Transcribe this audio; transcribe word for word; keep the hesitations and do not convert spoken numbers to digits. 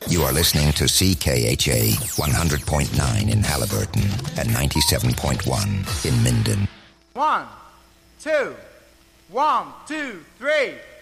You are listening to C K H A one hundred point nine in Halliburton and ninety-seven point one in Minden. One, two, one, two, three.